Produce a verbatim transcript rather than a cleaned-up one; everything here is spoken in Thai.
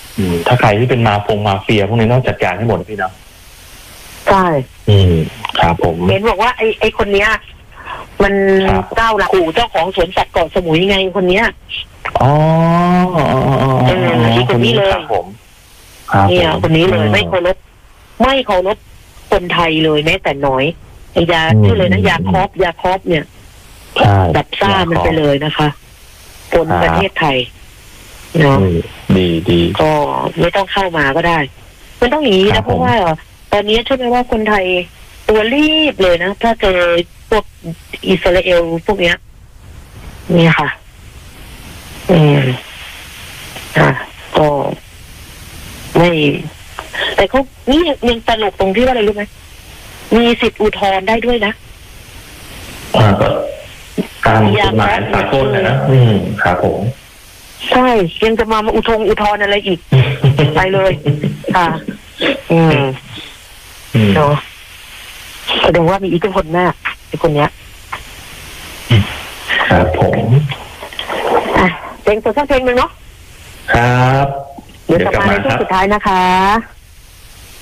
อืมถ้าใครที่เป็นมาฟงมาเฟียพวกนี้ต้องจัดการให้หมดพี่เนาะใช่อืมครับผมเห็นบอกว่าไอ้ไอ้คนเนี้ยมันก้าวหลักขู่เจ้าของสวนสัตว์เกาะสมุยไงคนเนี้ยอ๋อเออที่คนนี้เลยผมเนี่ยคนนี้เลยไม่เคารพไม่เคารพคนไทยเลยแม้แต่น้อยไอ้ยาชื่อเลยนะยาคอปยาคอปเนี่ยดับซ่ามันไปเลยนะคะคนประเทศไทยเนาะดีดีก็ไม่ต้องเข้ามาก็ได้มันต้องอย่างนี้นะเพราะว่าตอนนี้เชื่อไหมว่าคนไทยตัวรีบเลยนะถ้าเจอพวกอิสราเอลพวกเนี้ยนี่ค่ะอืมอ่ะก็ไม่แต่เขานี่ยังตลกตรงที่ว่าอะไรรู้ไหมมีสิทธิ์อุทธรณ์ได้ด้วยนะอ่าก็ตามกฎหมายสากลนะนะอืมครับผมใช่ยังจะมามาอุทงอุทธรณ์อะไรอีก ไปเลยค่ะอืมเนาะแสดงว่ามีอิทธิพลมากไอ้คนเนี้ยครับผมอ่ะเพลงตัวสักเพลงหนึ่งเนาะครับเดี๋ยวกลับมาในช่วงสุดท้ายนะคะ